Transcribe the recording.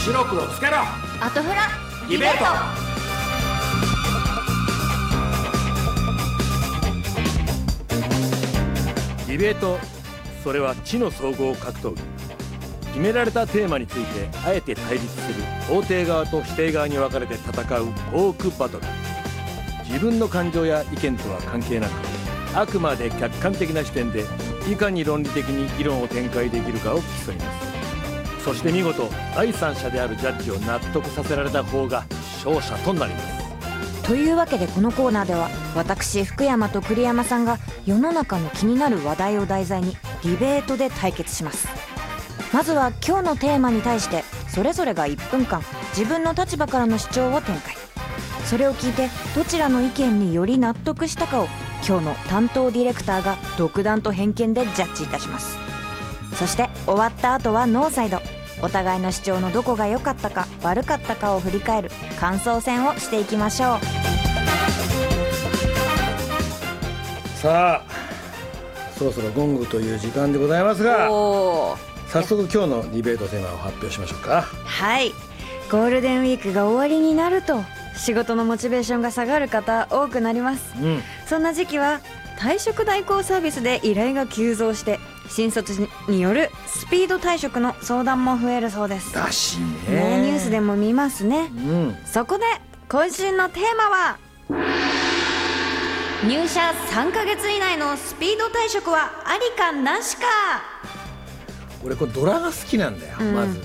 白黒つけろ。 アトフラディベート。 ディベート、それは知の総合格闘技。決められたテーマについてあえて対立する肯定側と否定側に分かれて戦うトークバトル。自分の感情や意見とは関係なく、あくまで客観的な視点でいかに論理的に議論を展開できるかを競います。そして見事第三者であるジャッジを納得させられた方が勝者となります。 というわけでこのコーナーでは、私福山と栗山さんが世の中の気になる話題を題材にディベートで対決します。まずは今日のテーマに対してそれぞれが1分間自分の立場からの主張を展開。それを聞いてどちらの意見により納得したかを今日の担当ディレクターが独断と偏見でジャッジいたします。そして終わった後はノーサイド、お互いの主張のどこが良かったか悪かったかを振り返る感想戦をしていきましょう。 さあ、そろそろゴングという時間でございますが、早速今日のディベートテーマを発表しましょうか。 はい、ゴールデンウィークが終わりになると仕事のモチベーションが下がる方多くなります、そんな時期は退職代行サービスで依頼が急増して、新卒によるスピード退職の相談も増えるそうです。 らしいね。 ニュースでも見ますね、そこで今週のテーマは、入社3ヶ月以内のスピード退職はありかなしか。 俺これドラが好きなんだよ、まず